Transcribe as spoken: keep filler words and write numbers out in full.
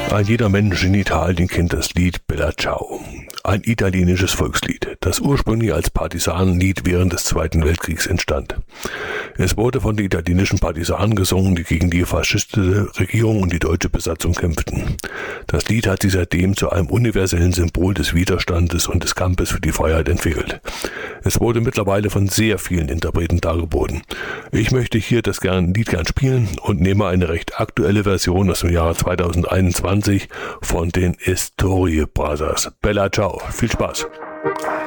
Ein jeder Mensch in Italien kennt das Lied Bella Ciao, ein italienisches Volkslied, das ursprünglich als Partisanenlied während des Zweiten Weltkriegs entstand. Es wurde von den italienischen Partisanen gesungen, die gegen die faschistische Regierung und die deutsche Besatzung kämpften. Das Lied hat sich seitdem zu einem universellen Symbol des Widerstandes und des Kampfes für die Freiheit entwickelt. Es wurde mittlerweile von sehr vielen Interpreten dargeboten. Ich möchte hier das Lied gern spielen und nehme eine recht aktuelle Version aus dem Jahre zweitausendeinundzwanzig von den Story Brothers. Bella Ciao, viel Spaß!